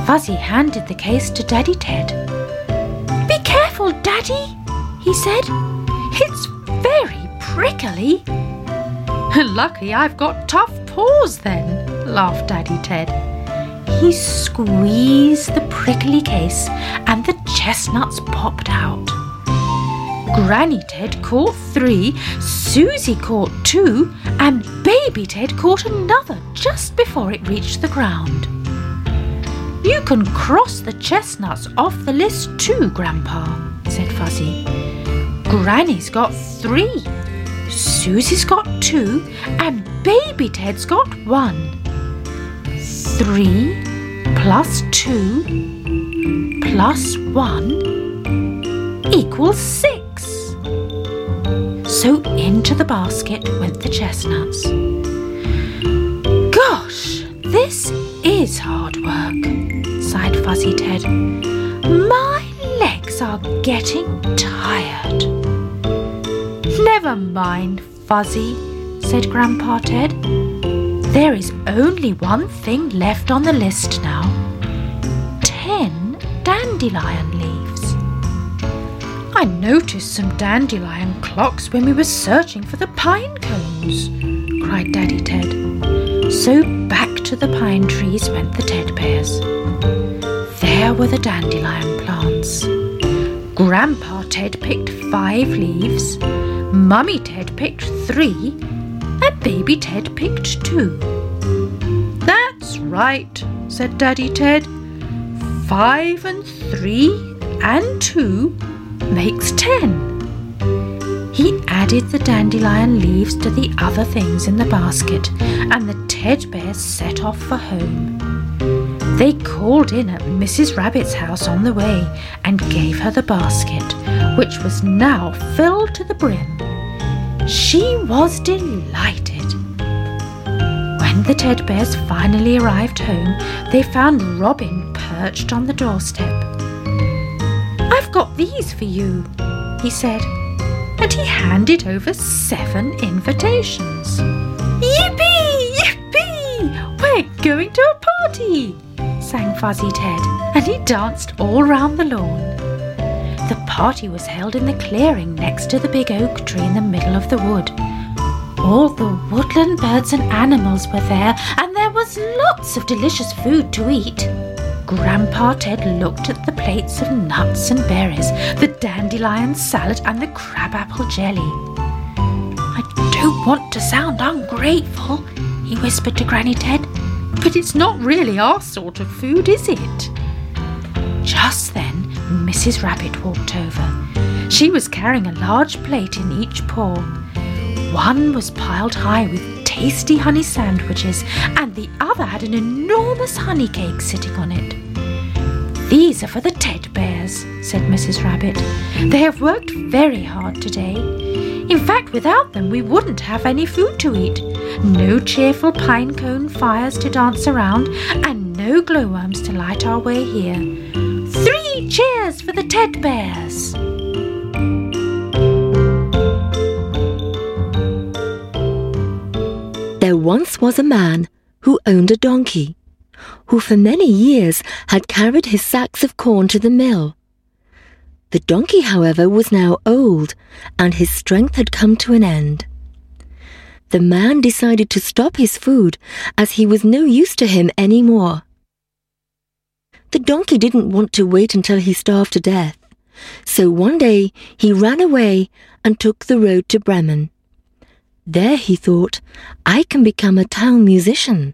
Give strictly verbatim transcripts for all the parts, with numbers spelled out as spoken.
Fuzzy handed the case to Daddy Ted. "Be careful, Daddy," he said. "It's very prickly." "Lucky I've got tough paws then," laughed Daddy Ted. He squeezed the prickly case and the chestnuts popped out. Granny Ted caught three, Susie caught two, and Baby Ted caught another just before it reached the ground. "You can cross the chestnuts off the list too, Grandpa," said Fuzzy. "Granny's got three, Susie's got two, and Baby Ted's got one. Three plus two plus one equals six." So into the basket went the chestnuts. "Gosh, this is hard work," sighed Fuzzy Ted. "My legs are getting tired." "Never mind, Fuzzy," said Grandpa Ted. "There is only one thing left on the list now. Ten dandelion leaves." "I noticed some dandelion clocks when we were searching for the pine cones," cried Daddy Ted. So back to the pine trees went the Ted Bears. There were the dandelion plants. Grandpa Ted picked five leaves, Mummy Ted picked three, and Baby Ted picked two. "That's right," said Daddy Ted. "Five and three and two makes ten." He added the dandelion leaves to the other things in the basket, and the Ted Bears set off for home. They called in at Missus Rabbit's house on the way and gave her the basket, which was now filled to the brim. She was delighted. When the Ted Bears finally arrived home, they found Robin perched on the doorstep. "I've got these for you," he said, and he handed over seven invitations. "Yippee! Yippee! We're going to a party!" sang Fuzzy Ted, and he danced all round the lawn. The party was held in the clearing next to the big oak tree in the middle of the wood. All the woodland birds and animals were there, and there was lots of delicious food to eat. Grandpa Ted looked at the plates of nuts and berries, the dandelion salad and the crabapple jelly. "I don't want to sound ungrateful," he whispered to Granny Ted, "but it's not really our sort of food, is it?" Just then Missus Rabbit walked over. She was carrying a large plate in each paw. One was piled high with tasty honey sandwiches, and the other had an enormous honey cake sitting on it. "These are for the Ted Bears," said Missus Rabbit. "They have worked very hard today. In fact, without them we wouldn't have any food to eat. No cheerful pine cone fires to dance around, and no glowworms to light our way here. Three cheers for the Ted Bears!" There once was a man who owned a donkey, who for many years had carried his sacks of corn to the mill. The donkey, however, was now old, and his strength had come to an end. The man decided to stop his food, as he was no use to him any more. The donkey didn't want to wait until he starved to death, so one day he ran away and took the road to Bremen. There he thought, "I can become a town musician."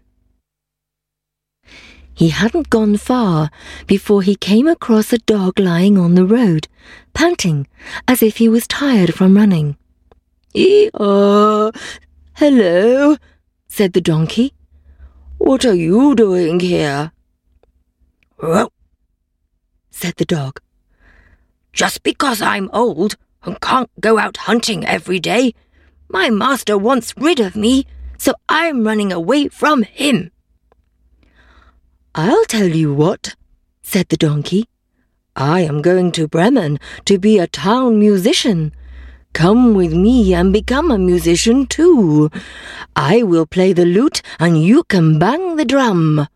He hadn't gone far before he came across a dog lying on the road, panting as if he was tired from running. "Ee-haw! Hello," said the donkey. "What are you doing here?" "Row," said the dog. "Just because I'm old and can't go out hunting every day, my master wants rid of me, so I'm running away from him." "I'll tell you what," said the donkey. "I am going to Bremen to be a town musician. Come with me and become a musician too. I will play the lute and you can bang the drum."